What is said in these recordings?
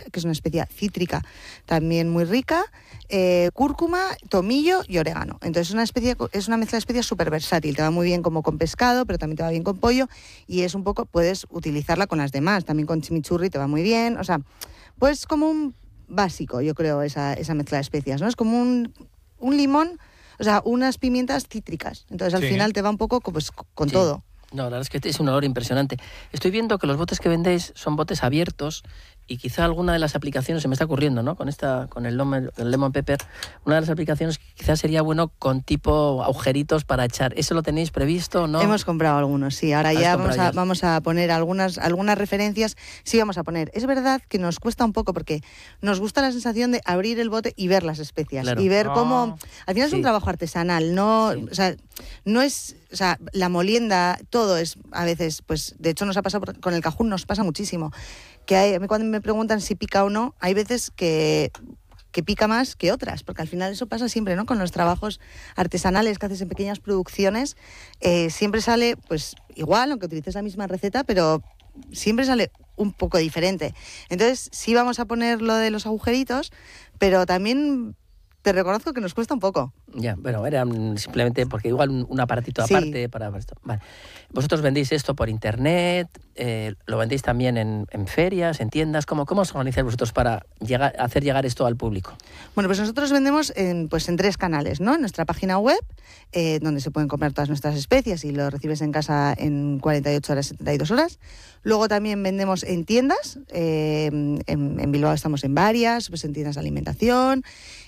que es una especia cítrica también muy rica, cúrcuma, tomillo y orégano. Entonces es una mezcla de especias súper versátil, te va muy bien como con pescado, pero también te va bien con pollo, y es un poco, puedes utilizarla con las demás, también con chimichurri te va muy bien, o sea, pues como un básico, yo creo, esa mezcla de especias, ¿no? Es como un limón, o sea, unas pimientas cítricas. Entonces al final te va un poco pues, con todo. No, la verdad es que es un olor impresionante. Estoy viendo que los botes que vendéis son botes abiertos y quizá alguna de las aplicaciones, se me está ocurriendo, ¿no? Con el lemon pepper, una de las aplicaciones quizás sería bueno con tipo agujeritos para echar. ¿Eso lo tenéis previsto, no? Hemos comprado algunos, sí. Ahora ya vamos a poner algunas referencias. Sí, vamos a poner. Es verdad que nos cuesta un poco porque nos gusta la sensación de abrir el bote y ver las especias. Claro. Y ver cómo... Al final es un trabajo artesanal, no... O sea, no es... O sea, la molienda, todo es a veces, pues de hecho nos ha pasado con el cajún, nos pasa muchísimo. Que cuando me preguntan si pica o no, hay veces que pica más que otras, porque al final eso pasa siempre, ¿no? Con los trabajos artesanales que haces en pequeñas producciones, siempre sale pues igual, aunque utilices la misma receta, pero siempre sale un poco diferente. Entonces sí vamos a poner lo de los agujeritos, pero también... Te reconozco que nos cuesta un poco. Ya, bueno, era simplemente porque igual un aparatito aparte para esto. Vale. Vosotros vendéis esto por internet, lo vendéis también en ferias, en tiendas. ¿Cómo os organizáis vosotros para hacer llegar esto al público? Bueno, pues nosotros vendemos en 3 canales, ¿no? En nuestra página web, donde se pueden comprar todas nuestras especias y lo recibes en casa en 48 horas, 72 horas. Luego también vendemos en tiendas. En Bilbao estamos en varias, pues en tiendas de alimentación.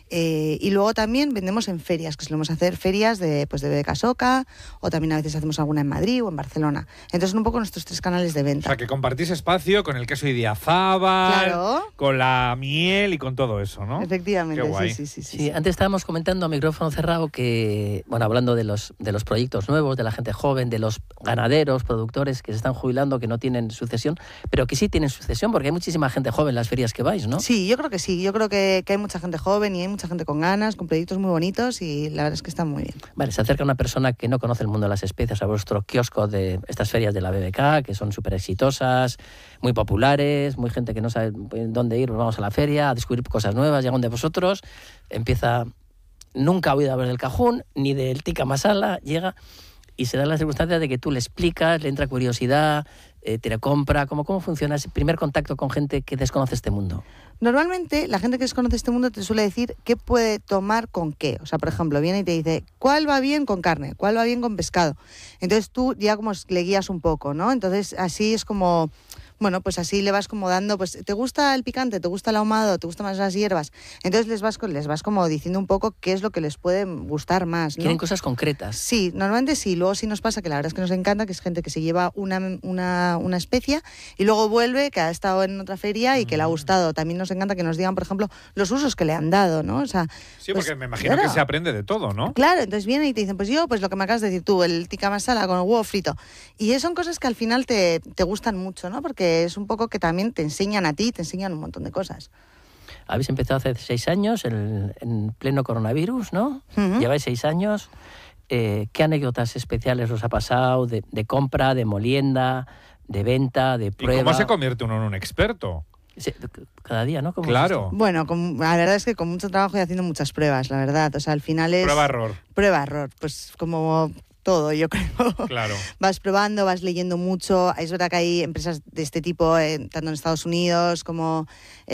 Y luego también vendemos en ferias, que solemos hacer ferias de BBK Soca, o también a veces hacemos alguna en Madrid o en Barcelona. Entonces son un poco nuestros 3 canales de venta. O sea, que compartís espacio con el queso Idiazábal, claro, con la miel y con todo eso, ¿no? Efectivamente. Qué guay. Sí, antes estábamos comentando a micrófono cerrado que, bueno, hablando de los proyectos nuevos, de la gente joven, de los ganaderos, productores que se están jubilando, que no tienen sucesión, pero que sí tienen sucesión, porque hay muchísima gente joven en las ferias que vais, ¿no? Sí, yo creo que sí. Yo creo que hay mucha gente joven y hay mucha gente con ganas, con proyectos muy bonitos, y la verdad es que está muy bien. Vale, se acerca una persona que no conoce el mundo de las especias a vuestro kiosco de estas ferias de la BBK, que son súper exitosas, muy populares, muy gente que no sabe dónde ir, pues vamos a la feria a descubrir cosas nuevas, llegan de vosotros, empieza, nunca ha oído hablar del cajún, ni del tikka masala, llega y se da la circunstancia de que tú le explicas, le entra curiosidad, te la compra. ¿Cómo funciona ese primer contacto con gente que desconoce este mundo? Normalmente la gente que desconoce este mundo te suele decir qué puede tomar con qué. O sea, por ejemplo, viene y te dice cuál va bien con carne, cuál va bien con pescado. Entonces tú ya como le guías un poco, ¿no? Entonces así es como... Bueno, pues así le vas como dando, pues ¿te gusta el picante? ¿Te gusta el ahumado? ¿Te gustan más las hierbas? Entonces les vas como diciendo un poco qué es lo que les puede gustar más, ¿no? ¿Quieren cosas concretas? Sí, normalmente sí. Luego sí nos pasa que la verdad es que nos encanta, que es gente que se lleva una especia y luego vuelve, que ha estado en otra feria y que le ha gustado. También nos encanta que nos digan, por ejemplo, los usos que le han dado, ¿no? O sea, sí, porque me imagino que se aprende de todo, ¿no? Claro, entonces vienen y te dicen, pues lo que me acabas de decir tú, el tikka masala con el huevo frito. Y son cosas que al final te gustan mucho, ¿no? Porque es un poco que también te enseñan a ti, te enseñan un montón de cosas. Habéis empezado hace 6 años, en pleno coronavirus, ¿no? Uh-huh. Lleváis 6 años. ¿Qué anécdotas especiales os ha pasado de compra, de molienda, de venta, de prueba? ¿Y cómo se convierte uno en un experto? Sí, cada día, ¿no? Claro. Bueno, la verdad es que con mucho trabajo y haciendo muchas pruebas, la verdad. O sea, al final es... Prueba-error. Prueba-error, pues como... todo, yo creo. Claro. Vas probando, vas leyendo mucho. Es verdad que hay empresas de este tipo, tanto en Estados Unidos como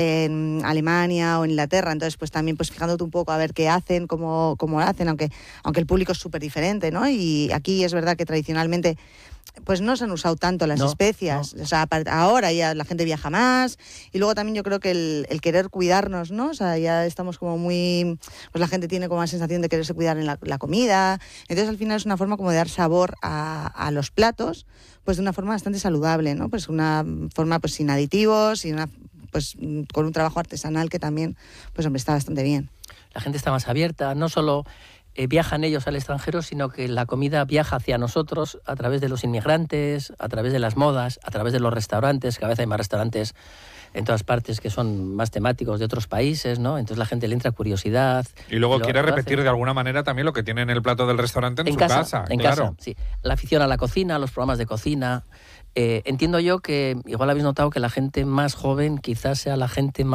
en Alemania o en Inglaterra. Entonces, pues también pues fijándote un poco a ver qué hacen, cómo lo hacen, aunque el público es súper diferente, ¿no? Y aquí es verdad que tradicionalmente pues no se han usado tanto las especias. No. O sea, ahora ya la gente viaja más y luego también yo creo que el querer cuidarnos, ¿no? O sea, ya estamos como muy... Pues la gente tiene como una sensación de quererse cuidar en la comida. Entonces, al final es una forma como de dar sabor a los platos, pues de una forma bastante saludable, ¿no? Pues una forma pues sin aditivos y pues con un trabajo artesanal que también, pues hombre, está bastante bien. La gente está más abierta, no solo... viajan ellos al extranjero, sino que la comida viaja hacia nosotros a través de los inmigrantes, a través de las modas, a través de los restaurantes. Cada vez hay más restaurantes en todas partes que son más temáticos de otros países, ¿no? Entonces la gente le entra curiosidad. Y luego quiere repetir de alguna manera también lo que tiene en el plato del restaurante en su casa. En casa, sí. La afición a la cocina, a los programas de cocina. Entiendo yo que igual habéis notado que la gente más joven quizás sea la gente más